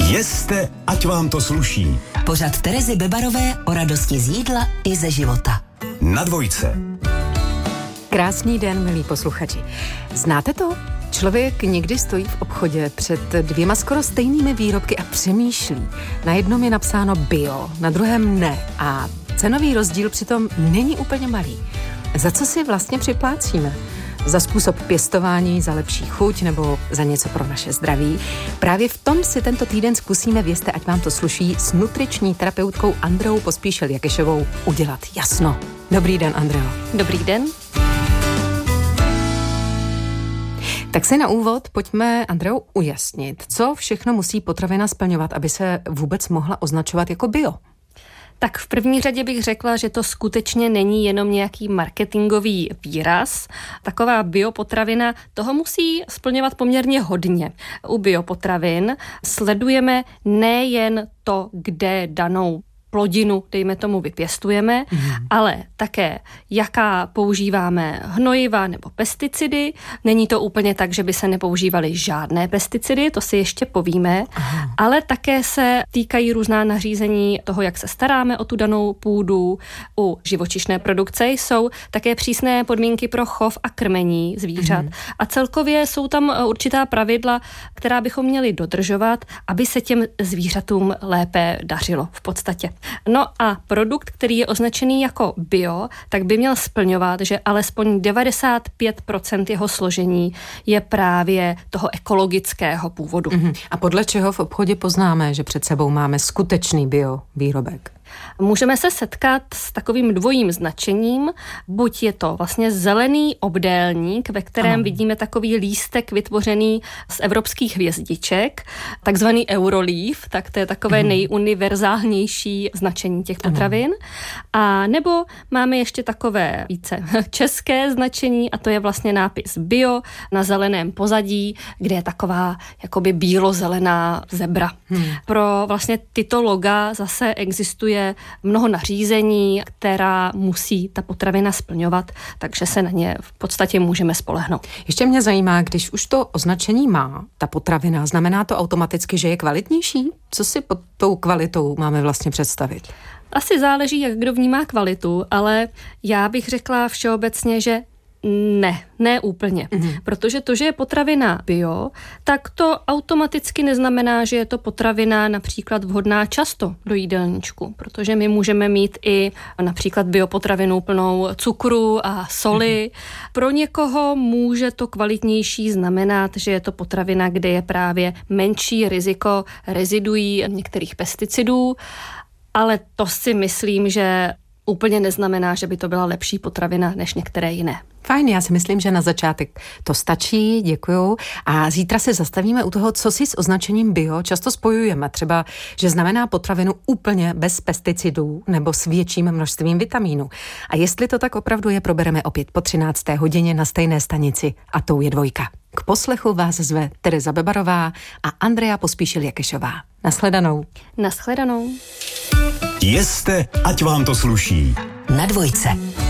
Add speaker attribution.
Speaker 1: Jeste, ať vám to sluší.
Speaker 2: Pořad Terezy Bebarové o radosti z jídla i ze života.
Speaker 1: Na Dvojce.
Speaker 3: Krásný den, milí posluchači. Znáte to? Člověk někdy stojí v obchodě před dvěma skoro stejnými výrobky a přemýšlí. Na jednom je napsáno bio, na druhém ne. A cenový rozdíl přitom není úplně malý. Za co si vlastně připlácíme? Za způsob pěstování, za lepší chuť nebo za něco pro naše zdraví? Právě v tom si tento týden zkusíme, vězte, ať vám to sluší, s nutriční terapeutkou Andreou Pospíšil-Jakešovou udělat jasno. Dobrý den, Andreo.
Speaker 4: Dobrý den.
Speaker 3: Tak si na úvod pojďme, Andreo, ujasnit, co všechno musí potravina splňovat, aby se vůbec mohla označovat jako bio.
Speaker 4: Tak v první řadě bych řekla, že to skutečně není jenom nějaký marketingový výraz. Taková biopotravina toho musí splňovat poměrně hodně. U biopotravin sledujeme nejen to, kde danou plodinu, dejme tomu, vypěstujeme, ale také jaká používáme hnojiva nebo pesticidy. Není to úplně tak, že by se nepoužívaly žádné pesticidy, to si ještě povíme, ale také se týkají různá nařízení toho, jak se staráme o tu danou půdu. U živočišné produkce jsou také přísné podmínky pro chov a krmení zvířat. A celkově jsou tam určitá pravidla, která bychom měli dodržovat, aby se těm zvířatům lépe dařilo v podstatě. No a produkt, který je označený jako bio, tak by měl splňovat, že alespoň 95% jeho složení je právě toho ekologického původu.
Speaker 3: A podle čeho v obchodě poznáme, že před sebou máme skutečný bio výrobek?
Speaker 4: Můžeme se setkat s takovým dvojím značením, buď je to vlastně zelený obdélník, ve kterém vidíme takový lístek vytvořený z evropských hvězdiček, takzvaný Euroleaf, tak to je takové nejuniverzálnější značení těch potravin. A nebo máme ještě takové více české značení a to je vlastně nápis bio na zeleném pozadí, kde je taková jakoby bílo-zelená zebra. Pro vlastně tyto loga zase existuje mnoho nařízení, která musí ta potravina splňovat, takže se na ně v podstatě můžeme spolehnout.
Speaker 3: Ještě mě zajímá, když už to označení má ta potravina, znamená to automaticky, že je kvalitnější? Co si pod tou kvalitou máme vlastně představit?
Speaker 4: Asi záleží, jak kdo vnímá kvalitu, ale já bych řekla všeobecně, že ne úplně. Protože to, že je potravina bio, tak to automaticky neznamená, že je to potravina například vhodná často do jídelníčku, protože my můžeme mít i například biopotravinu plnou cukru a soli. Pro někoho může to kvalitnější znamenat, že je to potravina, kde je právě menší riziko reziduí některých pesticidů, ale to si myslím, že úplně neznamená, že by to byla lepší potravina než některé jiné.
Speaker 3: Fajn, já si myslím, že na začátek to stačí, děkuju. A zítra se zastavíme u toho, co si s označením bio často spojujeme. Třeba, že znamená potravinu úplně bez pesticidů nebo s větším množstvím vitamínů. A jestli to tak opravdu je, probereme opět po 13. hodině na stejné stanici a tou je Dvojka. K poslechu vás zve Tereza Bebarová a Andrea Pospíšil-Jakešová. Nashledanou.
Speaker 4: Nashledanou.
Speaker 1: Jeste, ať vám to sluší.
Speaker 2: Na Dvojce.